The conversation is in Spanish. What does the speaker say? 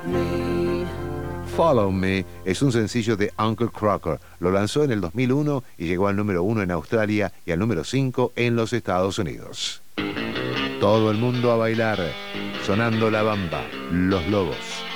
Follow Me es un sencillo de Uncle Crocker. Lo lanzó en el 2001 y llegó al número 1 en Australia y al número 5 en los Estados Unidos. Todo el mundo a bailar, sonando la bamba, Los Lobos.